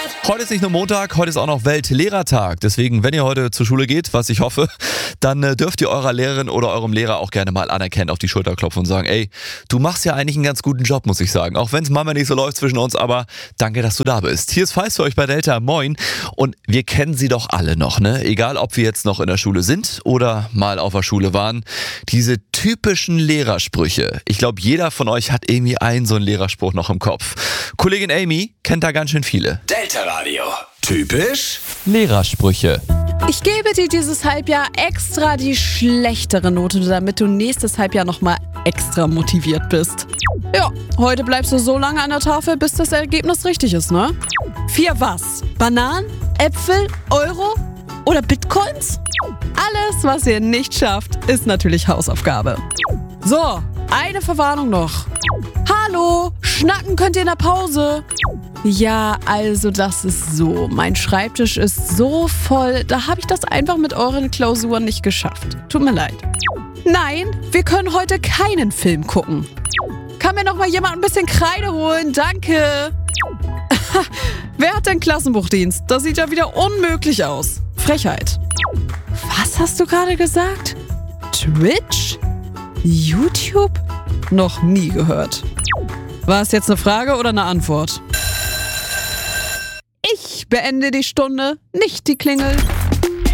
Heute ist nicht nur Montag, heute ist auch noch Weltlehrertag. Deswegen, wenn ihr heute zur Schule geht, was ich hoffe, dann dürft ihr eurer Lehrerin oder eurem Lehrer auch gerne mal anerkennen, auf die Schulter klopfen und sagen, ey, du machst ja eigentlich einen ganz guten Job, muss ich sagen. Auch wenn es manchmal nicht so läuft zwischen uns, aber danke, dass du da bist. Hier ist Feist für euch bei Delta, moin. Und wir kennen sie doch alle noch, ne? Egal, ob wir jetzt noch in der Schule sind oder mal auf der Schule waren. Diese typischen Lehrersprüche. Ich glaube, jeder von euch hat irgendwie einen so einen Lehrerspruch noch im Kopf. Kollegin Amy kennt da ganz schön viele. Delta Radio. Typisch Lehrersprüche. Ich gebe dir dieses Halbjahr extra die schlechtere Note, damit du nächstes Halbjahr nochmal extra motiviert bist. Ja, heute bleibst du so lange an der Tafel, bis das Ergebnis richtig ist, ne? 4 was? Bananen? Äpfel? Euro? Oder Bitcoins? Alles, was ihr nicht schafft, ist natürlich Hausaufgabe. So, eine Verwarnung noch. Hallo, schnacken könnt ihr in der Pause. Ja, also das ist so. Mein Schreibtisch ist so voll, da habe ich das einfach mit euren Klausuren nicht geschafft. Tut mir leid. Nein, wir können heute keinen Film gucken. Kann mir noch mal jemand ein bisschen Kreide holen? Danke. Wer hat denn Klassenbuchdienst? Das sieht ja wieder unmöglich aus. Frechheit. Was hast du gerade gesagt? Twitch? YouTube? Noch nie gehört. War es jetzt eine Frage oder eine Antwort? Ich beende die Stunde, nicht die Klingel.